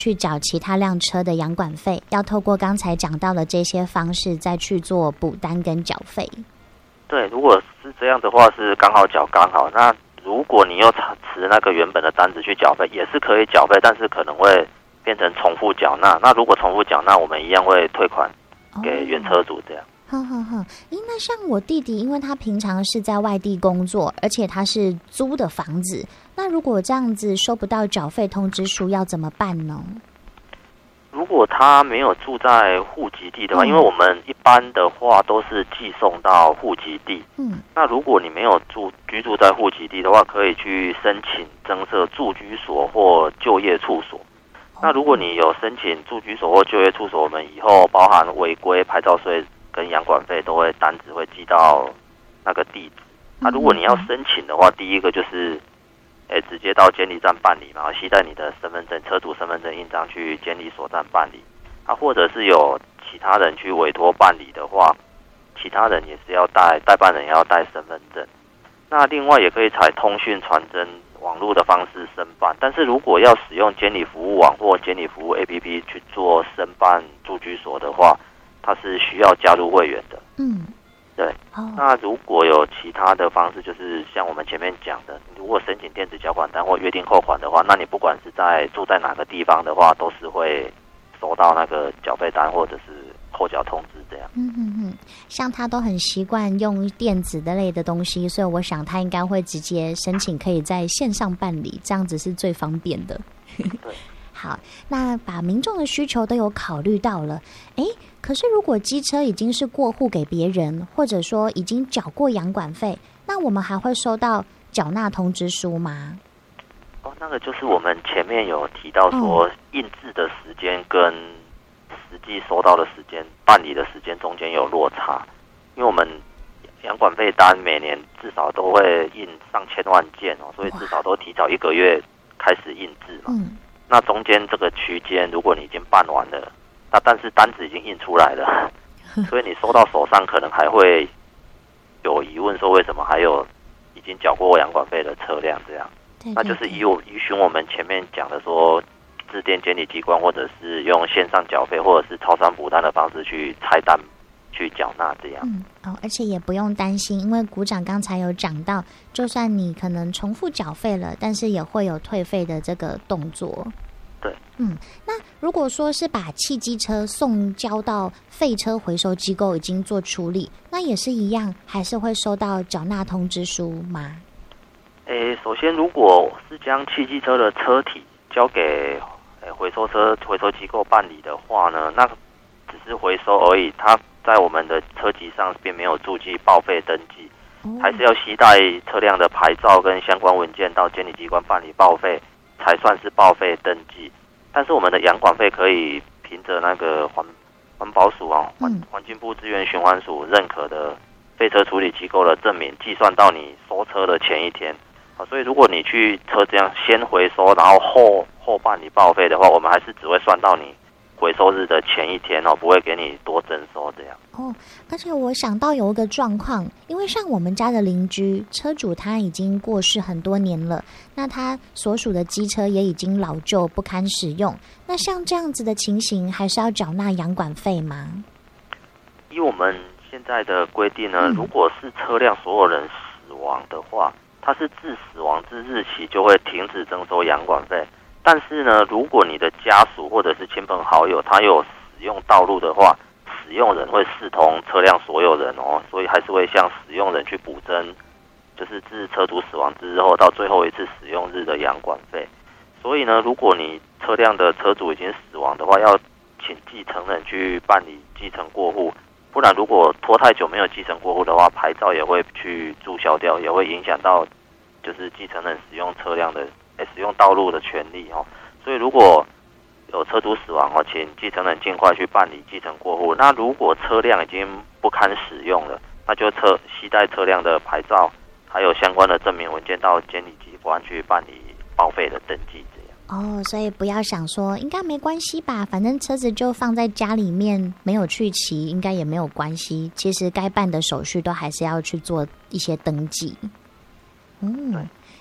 去缴其他辆车的养管费，要透过刚才讲到的这些方式再去做补单跟缴费。 对，如果是这样的话是刚好缴刚好，那如果你又持那个原本的单子去缴费，也是可以缴费，但是可能会变成重复缴纳。那如果重复缴纳，我们一样会退款给原车主这样。 那像我弟弟，因为他平常是在外地工作，而且他是租的房子，那如果这样子收不到缴费通知书要怎么办呢？ 如果他没有住在户籍地的话，因为我们一般的话都是寄送到户籍地。那如果你没有居住在户籍地的话，可以去申请增设住居所或就业处所。那如果你有申请住居所或就业处所，我们以后包含违规牌照税跟养管费都会单子会寄到那个地址。那如果你要申请的话，第一个就是直接到监理站办理嘛，携带你的身份证、车主身份证印章去监理所站办理。或者是有其他人去委托办理的话，其他人也是要代办人也要带身份证。那另外也可以采通讯传真网络的方式申办，但是如果要使用监理服务网或监理服务 APP 去做申办住居所的话，它是需要加入会员的。对。那如果有其他的方式，就是像我们前面讲的，如果申请电子缴款单或约定扣款的话，那你不管是住在哪个地方的话，都是会收到那个缴费单或者是扣缴通知这样。 像他都很习惯用电子的类的东西，所以我想他应该会直接申请可以在线上办理，这样子是最方便的。 对。 好，那把民众的需求都有考虑到了，可是如果机车已经是过户给别人，或者说已经缴过养管费，那我们还会收到缴纳通知书吗？ 那个就是我们前面有提到说，印制的时间跟实际收到的时间、办理的时间中间有落差，因为我们养管费单每年至少都会印上千万件所以至少都提早1个月开始印制嘛。那中间这个区间，如果你已经办完了，但是单子已经印出来了，所以你收到手上可能还会有疑问，说为什么还有已经缴过养管费的车辆这样？那就是依循我们前面讲的说，致电监理机关，或者是用线上缴费，或者是超商补单的方式去拆单去缴纳这样。 而且也不用担心，因为股长刚才有讲到，就算你可能重复缴费了，但是也会有退费的这个动作。 对。 那如果说是把汽机车送交到废车回收机构已经做处理，那也是一样，还是会收到缴纳通知书吗？ 首先如果是将汽机车的车体交给回收机构办理的话呢，那只是回收而已，它在我们的车籍上并没有注记报废登记，还是要携带车辆的牌照跟相关文件到监理机关办理报废，才算是报废登记。但是我们的养管费可以凭着那个环保署环境部资源循环署认可的废车处理机构的证明，计算到你收车的前一天。所以如果你去车这样先回收，然后后办理报废的话，我们还是只会算到你回收日的前一天不会给你多征收这样。 而且我想到有一个状况，因为像我们家的邻居车主他已经过世很多年了，那他所属的机车也已经老旧不堪使用，那像这样子的情形还是要缴纳养管费吗？ 以我们现在的规定呢，如果是车辆所有人死亡的话，它是自死亡之日起就会停止征收养管费。但是呢，如果你的家属或者是亲朋好友他有使用道路的话，使用人会视同车辆所有人所以还是会向使用人去补征，就是自车主死亡之后到最后一次使用日的养管费。所以呢，如果你车辆的车主已经死亡的话，要请继承人去办理继承过户，不然如果拖太久没有继承过户的话，牌照也会去注销掉，也会影响到就是继承人使用车辆的使用道路的权利所以如果有车主死亡请继承人尽快去办理继承过户。那如果车辆已经不堪使用了，那就携带车辆的牌照还有相关的证明文件到监理机关去办理报废的登记这样。 所以不要想说应该没关系吧，反正车子就放在家里面没有去骑，应该也没有关系。其实该办的手续都还是要去做一些登记。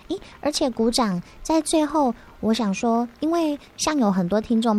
而且股长在最后，我想说，因为像有很多听众